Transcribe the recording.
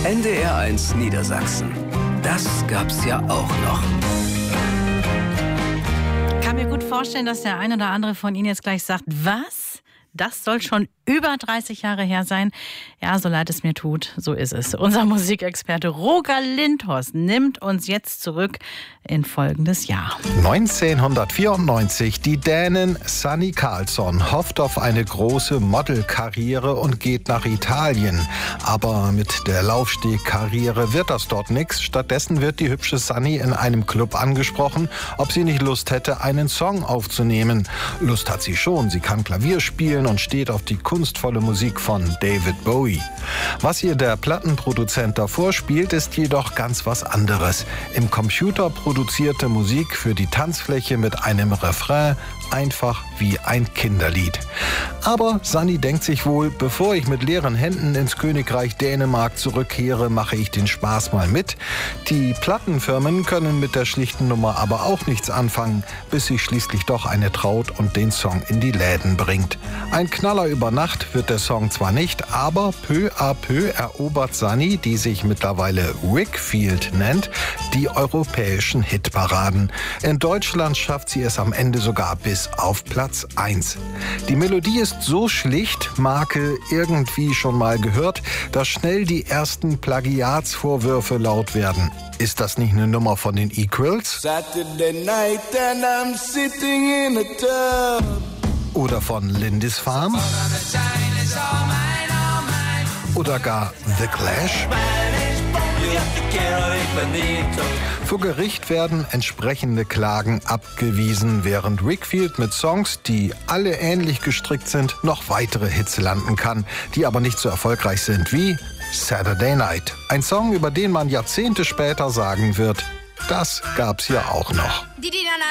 NDR1 Niedersachsen. Das gab's ja auch noch. Ich kann mir gut vorstellen, dass der eine oder andere von Ihnen jetzt gleich sagt, was? Das soll schon über 30 Jahre her sein. Ja, so leid es mir tut, so ist es. Unser Musikexperte Roger Lindhorst nimmt uns jetzt zurück in folgendes Jahr. 1994. Die Dänin Sanny Karlsson hofft auf eine große Modelkarriere und geht nach Italien. Aber mit der Laufsteg-Karriere wird das dort nichts. Stattdessen wird die hübsche Sanny in einem Club angesprochen, ob sie nicht Lust hätte, einen Song aufzunehmen. Lust hat sie schon. Sie kann Klavier spielen und steht auf die kunstvolle Musik von David Bowie. Was ihr der Plattenproduzent davor spielt, ist jedoch ganz was anderes. Im Computer produzierte Musik für die Tanzfläche mit einem Refrain, einfach wie ein Kinderlied. Aber Sanny denkt sich wohl, bevor ich mit leeren Händen ins Königreich Dänemark zurückkehre, mache ich den Spaß mal mit. Die Plattenfirmen können mit der schlichten Nummer aber auch nichts anfangen, bis sich schließlich doch eine traut und den Song in die Läden bringt. Ein Knaller über Nacht wird der Song zwar nicht, aber peu à peu erobert Sanny, die sich mittlerweile Wakefield nennt, die europäischen Hitparaden. In Deutschland schafft sie es am Ende sogar bis auf Platz 1. Die Melodie ist so schlicht, Marke irgendwie schon mal gehört, dass schnell die ersten Plagiatsvorwürfe laut werden. Ist das nicht eine Nummer von den Equals? Saturday night and I'm sitting in a tub. Oder von Lindisfarne? Oder gar The Clash? Vor Gericht werden entsprechende Klagen abgewiesen, während Wakefield mit Songs, die alle ähnlich gestrickt sind, noch weitere Hits landen kann, die aber nicht so erfolgreich sind wie Saturday Night. Ein Song, über den man Jahrzehnte später sagen wird, das gab's ja auch noch.